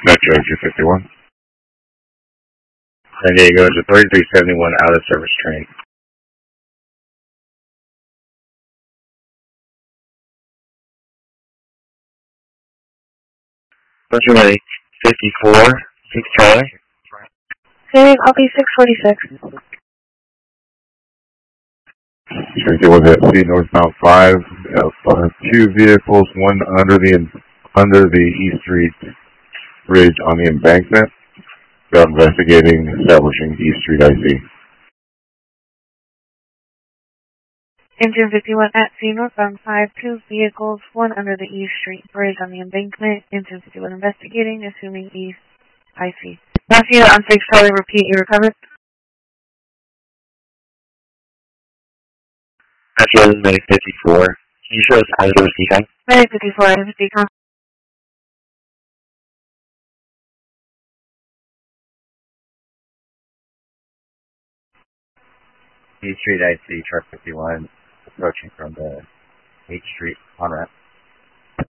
Metro 251. San Diego is a 3371 out of service train. Metro 54, 6 Charlie. Okay, copy 646. Train was at C northbound 5. Two vehicles, one under the East Street Bridge on the embankment. They're investigating, establishing East Street IC. Engine 51 at C northbound 5, two vehicles, one under the East Street Bridge on the embankment. Engine 51 investigating, assuming East IC. Matthew on 6 Charlie, repeat your comment. Metro 54. Can you show us out of service decon? 54, I have a decon. East Street IC, truck 51, approaching from the H Street on ramp.